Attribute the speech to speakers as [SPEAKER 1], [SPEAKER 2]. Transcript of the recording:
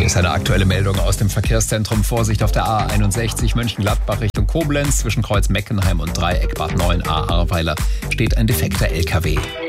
[SPEAKER 1] Hier ist eine aktuelle Meldung aus dem Verkehrszentrum. Vorsicht auf der A61 Mönchengladbach Richtung Koblenz. Zwischen Kreuz Meckenheim und Dreieck Bad 9a Ahrweiler steht ein defekter LKW.